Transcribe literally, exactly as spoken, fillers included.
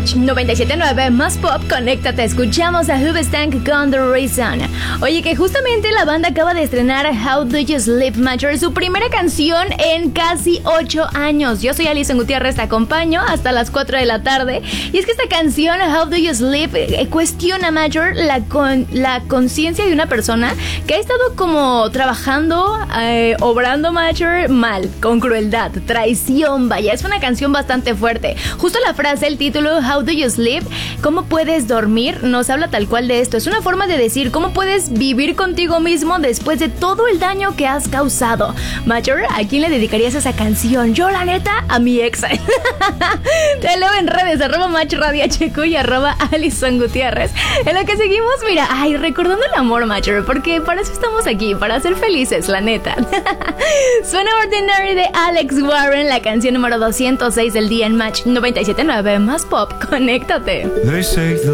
Match noventa y siete punto nueve más pop, conéctate, escuchamos a Hoobastank con The Reason. Oye, que justamente la banda acaba de estrenar How Do You Sleep, Major, su primera canción en casi ocho años. Yo soy Alison Gutiérrez, te acompaño hasta las cuatro de la tarde. Y es que esta canción, How Do You Sleep, eh, cuestiona, Major, la, con, la conciencia de una persona que ha estado como trabajando, eh, obrando, Major, mal, con crueldad, traición, vaya. Es una canción bastante fuerte. Justo la frase, el título, How Do You Sleep, ¿cómo puedes dormir?, nos habla tal cual de esto. Es una forma de decir cómo puedes vivir contigo mismo después de todo el daño que has causado. Major, ¿a quién le dedicarías esa canción? Yo, la neta, a mi ex. Te leo en redes, arroba Match Radio H Q y arroba Alison Gutiérrez. En lo que seguimos, mira, ay, recordando el amor, Major, porque para eso estamos aquí, para ser felices, la neta. Suena Ordinary de Alex Warren, la canción número doscientos seis del día en Match noventa y siete punto nueve más pop. Conéctate. They say the